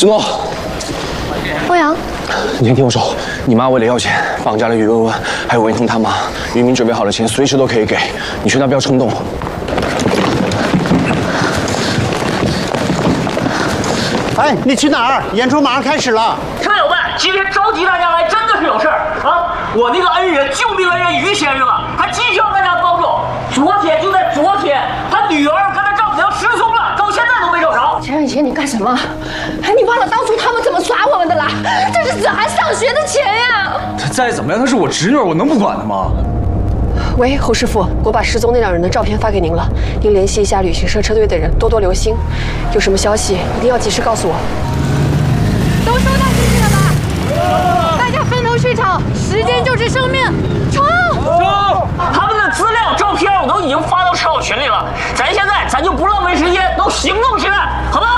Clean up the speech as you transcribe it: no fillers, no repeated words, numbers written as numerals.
郑总， 欧阳， 你先听我说，你妈为了要钱，绑架了于文文，还有文通他妈。于明准备好了钱，随时都可以给，你劝他不要冲动。 哎，你去哪儿？演出马上开始了。 车友们，今天召集大家来，真的是有事儿啊！我那个恩人，救命恩人于先生啊，他急需要大家帮助。就在昨天，他女儿跟他丈母娘失踪了，到现在都没找着。 钱以前你干什么？哎，你忘了当初他们怎么耍我们的啦？这是子涵上学的钱呀！ 他再怎么样，她是我侄女，我能不管她吗？ 喂，侯师傅，我把失踪那2人的照片发给您了，您联系一下旅行社车队的人，多多留心。有什么消息一定要及时告诉我。 都收到信息了吧？大家分头去找，时间就是生命，冲！ 他们的资料、照片我都已经发到车友群里了，咱现在就不浪费时间，都行动起来，好吧？